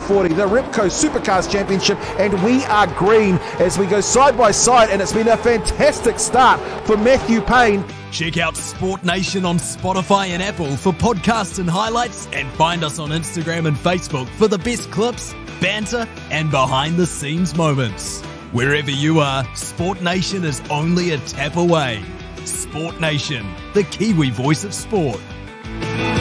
WD-40, the Ripco Supercars Championship, and we are green as we go side by side, and it's been a fantastic start for Matthew Payne. Check out Sport Nation on Spotify and Apple for podcasts and highlights, and find us on Instagram and Facebook for the best clips, banter, and behind-the-scenes moments. Wherever you are, Sport Nation is only a tap away. Sport Nation, the Kiwi voice of sport.